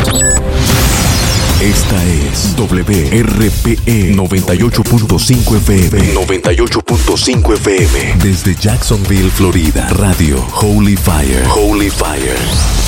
Esta es WRPE 98.5 FM. 98.5 FM. Desde Jacksonville, Florida. Radio Holy Fire. Holy Fire.